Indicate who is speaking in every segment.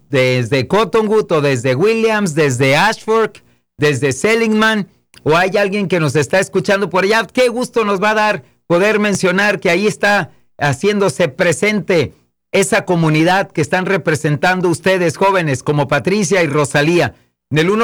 Speaker 1: desde Cottonwood o desde Williams, desde Ashford, desde Seligman, o hay alguien que nos está escuchando por allá, qué gusto nos va a dar poder mencionar que ahí está haciéndose presente esa comunidad que están representando ustedes, jóvenes, como Patricia y Rosalía. En el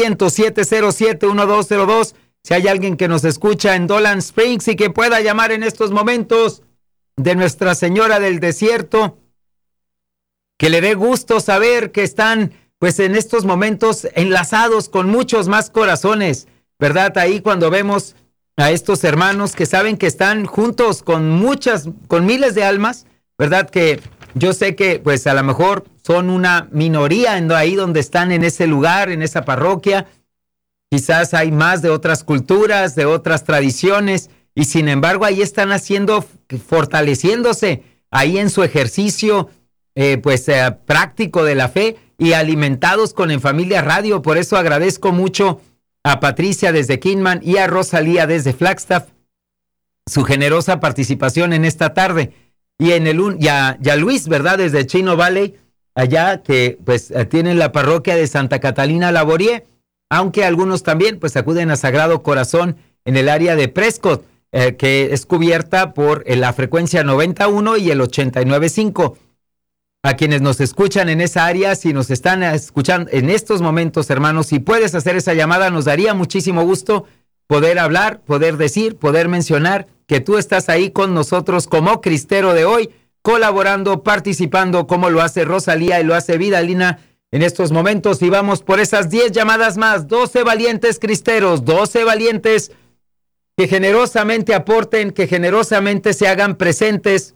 Speaker 1: 1-800-707-1202, si hay alguien que nos escucha en Dolan Springs y que pueda llamar en estos momentos de Nuestra Señora del Desierto, que le dé gusto saber que están, pues, en estos momentos enlazados con muchos más corazones, ¿verdad? Ahí cuando vemos a estos hermanos que saben que están juntos con miles de almas, ¿verdad? Que yo sé que, pues, a lo mejor son una minoría ahí donde están en ese lugar, en esa parroquia. Quizás hay más de otras culturas, de otras tradiciones, y sin embargo ahí están fortaleciéndose ahí en su ejercicio práctico de la fe y alimentados con En Familia Radio. Por eso agradezco mucho a Patricia desde Kingman y a Rosalía desde Flagstaff su generosa participación en esta tarde. Y a Luis, ¿verdad? Desde Chino Valley, allá que pues tienen la parroquia de Santa Catalina Laborie, aunque algunos también pues acuden a Sagrado Corazón en el área de Prescott, que es cubierta por la frecuencia 91 y el 89.5. A quienes nos escuchan en esa área, si nos están escuchando en estos momentos, hermanos, si puedes hacer esa llamada, nos daría muchísimo gusto poder hablar, poder decir, poder mencionar que tú estás ahí con nosotros como cristero de hoy, colaborando, participando, como lo hace Rosalía y lo hace Vidalina en estos momentos. Y vamos por esas 10 llamadas más, 12 valientes cristeros, 12 valientes que generosamente aporten, que generosamente se hagan presentes,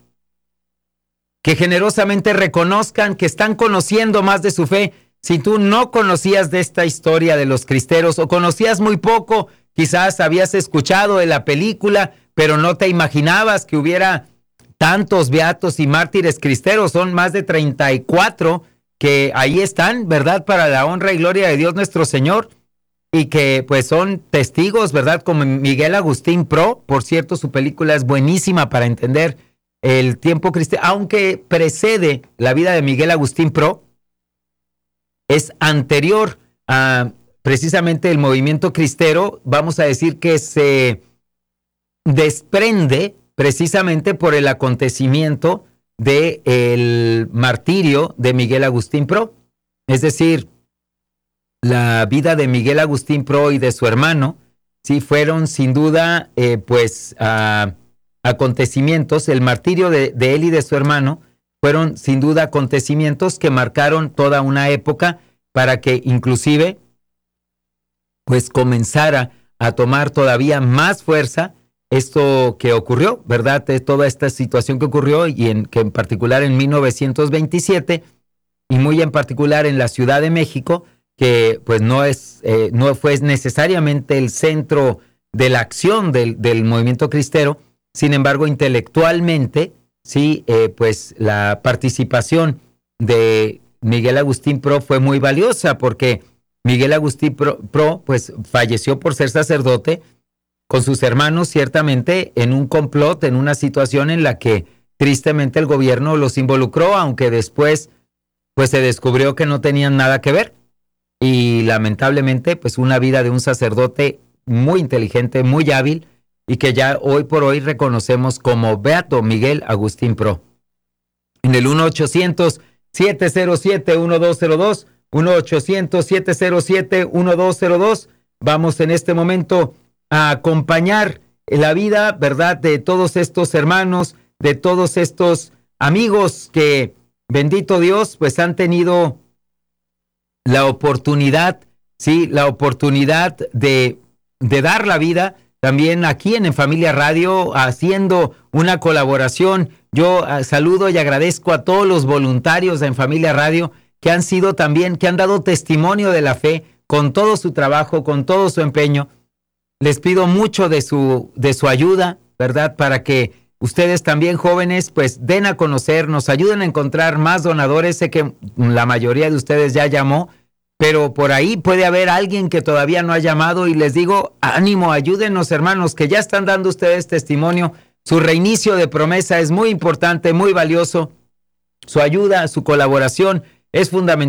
Speaker 1: que generosamente reconozcan que están conociendo más de su fe. Si tú no conocías de esta historia de los cristeros o conocías muy poco, quizás habías escuchado de la película, pero no te imaginabas que hubiera tantos beatos y mártires cristeros. Son más de 34 que ahí están, ¿verdad? Para la honra y gloria de Dios nuestro Señor, y que pues son testigos, ¿verdad? Como Miguel Agustín Pro, por cierto, su película es buenísima para entender el tiempo cristiano, aunque precede la vida de Miguel Agustín Pro, es anterior a precisamente el movimiento cristero. Vamos a decir que se desprende precisamente por el acontecimiento del martirio de Miguel Agustín Pro. Es decir, la vida de Miguel Agustín Pro y de su hermano, sí, fueron sin duda acontecimientos. El martirio de él y de su hermano fueron sin duda acontecimientos que marcaron toda una época para que inclusive pues comenzara a tomar todavía más fuerza esto que ocurrió, ¿verdad? Toda esta situación que ocurrió y que en particular en 1927 y muy en particular en la Ciudad de México, que pues no fue necesariamente el centro de la acción del movimiento cristero. Sin embargo, intelectualmente, sí, pues la participación de Miguel Agustín Pro fue muy valiosa, porque Miguel Agustín Pro pues falleció por ser sacerdote con sus hermanos, ciertamente en un complot, en una situación en la que tristemente el gobierno los involucró, aunque después pues se descubrió que no tenían nada que ver. Y lamentablemente pues una vida de un sacerdote muy inteligente, muy hábil, y que ya hoy por hoy reconocemos como Beato Miguel Agustín Pro. En el 1-800-707-1202, 1-800-707-1202, vamos en este momento a acompañar la vida, ¿verdad?, de todos estos hermanos, de todos estos amigos que, bendito Dios, pues han tenido la oportunidad, sí, la oportunidad de dar la vida. También aquí en Familia Radio, haciendo una colaboración. Yo saludo y agradezco a todos los voluntarios de En Familia Radio que han sido también, que han dado testimonio de la fe con todo su trabajo, con todo su empeño. Les pido mucho de su ayuda, ¿verdad? Para que ustedes también, jóvenes, pues den a conocer, nos ayuden a encontrar más donadores. Sé que la mayoría de ustedes ya llamó, pero por ahí puede haber alguien que todavía no ha llamado, y les digo, ánimo, ayúdenos, hermanos, que ya están dando ustedes testimonio. Su reinicio de promesa es muy importante, muy valioso. Su ayuda, su colaboración es fundamental.